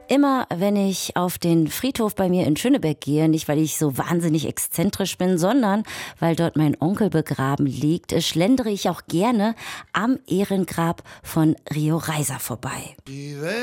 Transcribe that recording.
Immer wenn ich auf den Friedhof bei mir in Schönebeck gehe, nicht weil ich so wahnsinnig exzentrisch bin, sondern weil dort mein Onkel begraben liegt, schlendere ich auch gerne am Ehrengrab von Rio Reiser vorbei.